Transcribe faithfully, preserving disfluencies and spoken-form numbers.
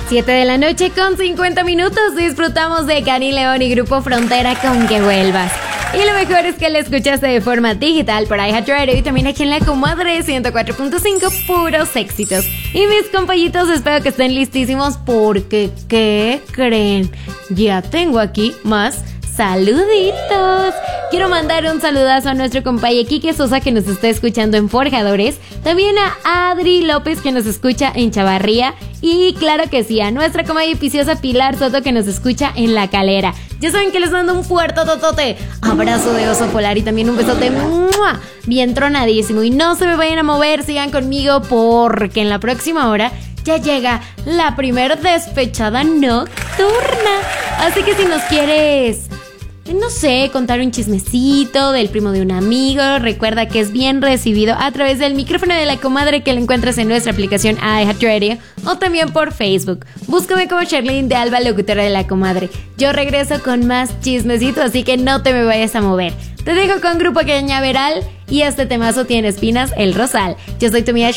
siete de la noche con cincuenta minutos. Disfrutamos de Cani León y Grupo Frontera con Que Vuelvas. Y lo mejor es que la escuchaste de forma digital por iHeartRadio y también aquí en La Comadre ciento cuatro punto cinco, puros éxitos. Y mis compañitos, espero que estén listísimos porque, ¿qué creen? Ya tengo aquí más saluditos. Quiero mandar un saludazo a nuestro compañero Quique Sosa, que nos está escuchando en Forjadores. También a Adri López, que nos escucha en Chavarría. Y claro que sí, a nuestra comadre viciosa Pilar Soto, que nos escucha en La Calera. Ya saben que les mando un fuerte totote abrazo de oso polar y también un besote ¡mua! Bien tronadísimo. Y no se me vayan a mover, sigan conmigo porque en la próxima hora ya llega la primer despechada nocturna. Así que si nos quieres, no sé, contar un chismecito del primo de un amigo, recuerda que es bien recibido a través del micrófono de La Comadre, que lo encuentras en nuestra aplicación iHeartRadio o también por Facebook. Búscame como Charlene de Alba, locutora de La Comadre. Yo regreso con más chismecito, así que no te me vayas a mover. Te dejo con Grupo Cañaveral y este temazo tiene espinas, El Rosal. Yo soy tu amiga